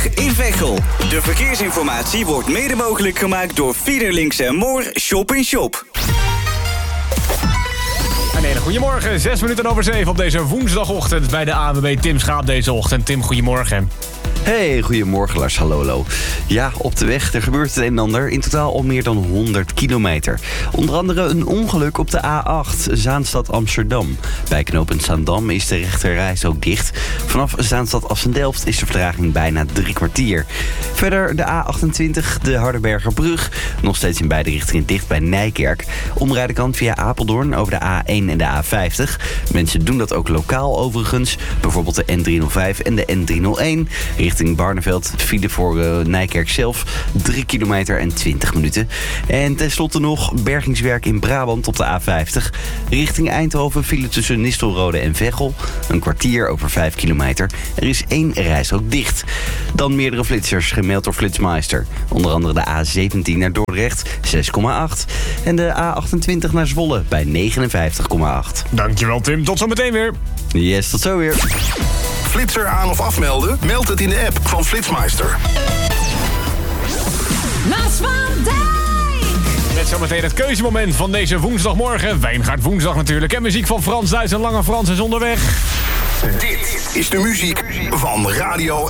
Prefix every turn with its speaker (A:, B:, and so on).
A: in Veghel. De verkeersinformatie wordt mede mogelijk gemaakt door Fiederlinks en Moor Shop in Shop.
B: Een hele goedemorgen, 6 minuten over 7 op deze woensdagochtend bij de ANWB. Tim Schaap deze ochtend. Tim, goedemorgen.
C: Hey, goedemorgen Lars, hallo. Ja, op de weg, er gebeurt het een en ander. In totaal al meer dan 100 kilometer. Onder andere een ongeluk op de A8, Zaanstad-Amsterdam. Bij knooppunt Zaandam is de rechterreis ook dicht. Vanaf Zaanstad-Assendelft is de vertraging bijna 3 kwartier. Verder de A28, de Hardenbergerbrug. Nog steeds in beide richtingen dicht bij Nijkerk. Omrijden kan via Apeldoorn over de A1 en de A50. Mensen doen dat ook lokaal overigens. Bijvoorbeeld de N305 en de N301. Richting Barneveld, file voor Nijkerk zelf, 3 kilometer en 20 minuten. En tenslotte nog bergingswerk in Brabant op de A50. Richting Eindhoven file tussen Nistelrode en Veghel. Een kwartier over 5 kilometer. Er is 1 reis ook dicht. Dan meerdere flitsers gemeld door Flitsmeister. Onder andere de A17 naar Dordrecht, 6,8. En de A28 naar Zwolle bij 59,8.
B: Dankjewel Tim, tot zometeen weer.
C: Yes, tot zo weer.
D: Flitser aan of afmelden? Meld het in de app van Flitsmeister.
E: Lars van Dijk.
B: Met zometeen het keuzemoment van deze woensdagmorgen. Wijngaard woensdag natuurlijk. En muziek van Frans Duits en Lange Frans is onderweg.
D: Dit is de muziek van Radio